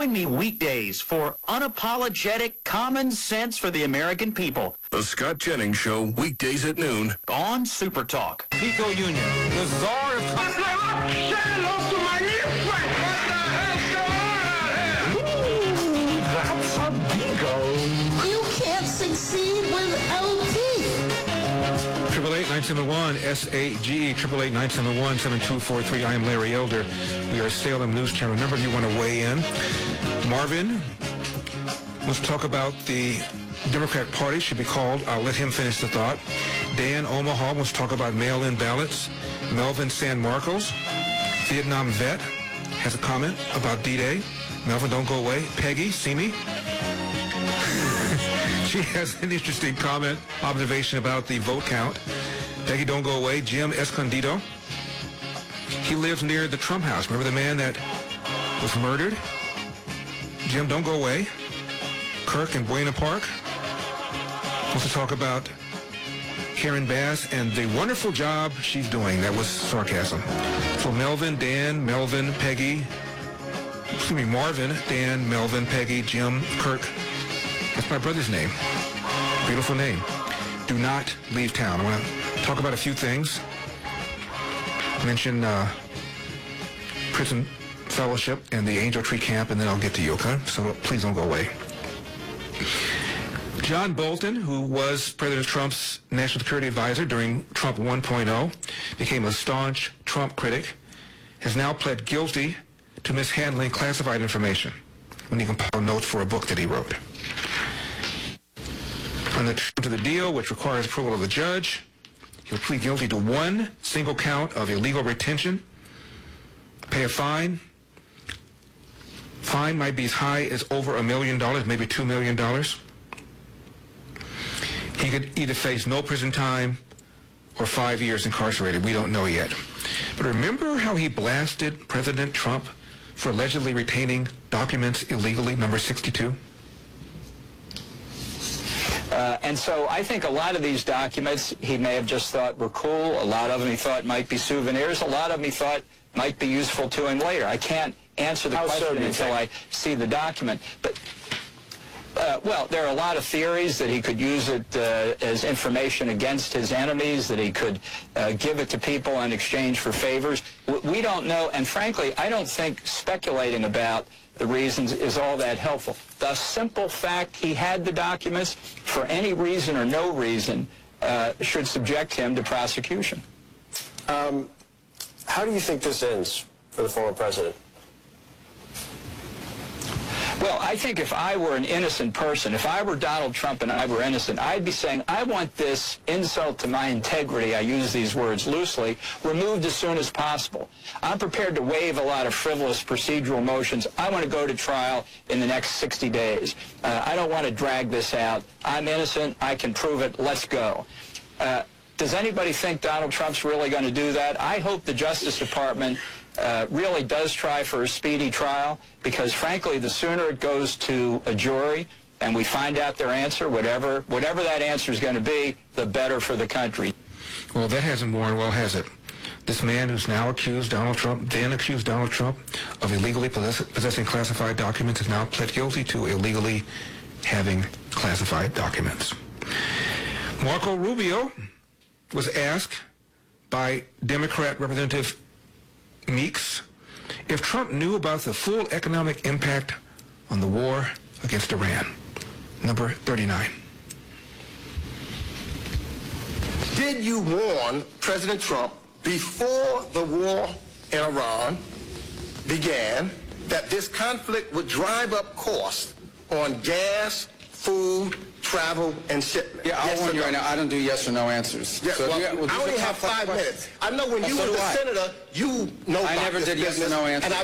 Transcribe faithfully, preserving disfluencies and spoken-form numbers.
Join me weekdays for unapologetic common sense for the American people. The Scott Jennings Show, weekdays at noon On Super Talk. Pico Union, the czar of... Say hello to my new friend. What the hell's going on out here? Ooh, that's a bingo. You can't succeed with L T. Triple eight nine seven one S A G E triple eight nine seven one seven two four three. I am Larry Elder. We are Salem News Channel. Remember, if you want to weigh in, Marvin, let's talk about the Democrat Party should be called. I'll let him finish the thought. Dan Omaha wants to talk about mail-in ballots. Melvin San Marcos, Vietnam vet, has a comment about D-Day. Melvin, don't go away. Peggy, see me? She has an interesting comment, observation about the vote count. Peggy, don't go away. Jim Escondido. He lives near the Trump house. Remember the man that was murdered? Jim, don't go away. Kirk in Buena Park wants to talk about Karen Bass and the wonderful job she's doing. That was sarcasm. So Melvin, Dan, Melvin, Peggy, excuse me, Marvin, Dan, Melvin, Peggy, Jim, Kirk. That's my brother's name. Beautiful name. Do not leave town. I want to talk about a few things. Mention uh, prison fellowship and the Angel Tree Camp, and then I'll get to you, okay? So please don't go away. John Bolton, who was President Trump's national security advisor during Trump one point oh, became a staunch Trump critic, has now pled guilty to mishandling classified information when he compiled notes for a book that he wrote. On the terms of the deal, which requires approval of the judge, he'll plead guilty to one single count of illegal retention, pay a fine. Fine might be as high as over a million dollars, maybe two million dollars. He could either face no prison time or five years incarcerated. We don't know yet. But remember how he blasted President Trump for allegedly retaining documents illegally, number sixty-two? Uh, and so I think a lot of these documents he may have just thought were cool. A lot of them he thought might be souvenirs. A lot of them he thought might be useful to him later. I can't answer the How so, question do you until think? I see the document. But, uh, well, there are a lot of theories that he could use it uh, as information against his enemies, that he could uh, give it to people in exchange for favors. W- we don't know, and frankly, I don't think speculating about the reasons is all that helpful. The simple fact he had the documents, for any reason or no reason, uh, should subject him to prosecution. Um, how do you think this ends for the former president? Well, I think if I were an innocent person, if I were Donald Trump and I were innocent, I'd be saying, I want this insult to my integrity, I use these words loosely, removed as soon as possible. I'm prepared to waive a lot of frivolous procedural motions. I want to go to trial in the next sixty days. Uh, I don't want to drag this out. I'm innocent. I can prove it. Let's go. Uh, does anybody think Donald Trump's really going to do that? I hope the Justice Department Uh, really does try for a speedy trial, because frankly the sooner it goes to a jury and we find out their answer, whatever whatever that answer is going to be, the better for the country. Well, that hasn't worn well, has it? This man who's now accused Donald Trump, then accused Donald Trump of illegally possess- possessing classified documents, has now pled guilty to illegally having classified documents. Marco Rubio was asked by Democrat Representative Meeks if Trump knew about the full economic impact on the war against Iran. Number thirty-nine. Did you warn President Trump before the war in Iran began that this conflict would drive up costs on gas, food, travel, and shipment? Yeah, I'll yes warn you no? right now, I don't do yes or no answers. Yeah, So well, you, well, I only these are have tough five questions. minutes. I know when Oh, you so were do the I. senator, you know I about never this did yes or business, no answers. and I